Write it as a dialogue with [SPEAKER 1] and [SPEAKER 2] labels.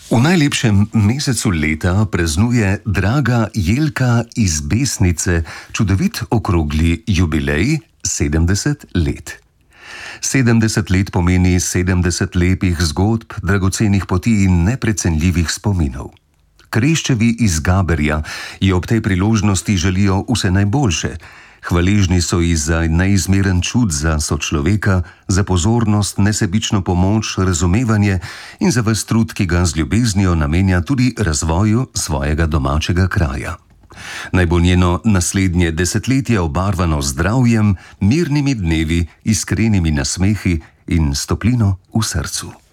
[SPEAKER 1] V najlepšem mesecu leta praznuje draga Jelka iz Besnice čudovit okrogli jubilej 70 let. 70 let pomeni 70 lepih zgodb, dragocenih poti in neprecenljivih spominov. Kreščevi iz Gaberja ji ob tej priložnosti želijo vse najboljše. Hvaležni so ji za neizmeren čut za sočloveka, za pozornost, nesebično pomoč, razumevanje in za ves trud, ki ga z ljubeznijo namenja tudi razvoju svojega domačega kraja. Naj bo njeno naslednje desetletje obarvano z zdravjem, mirnimi dnevi, iskrenimi nasmehi in s toplino v srcu.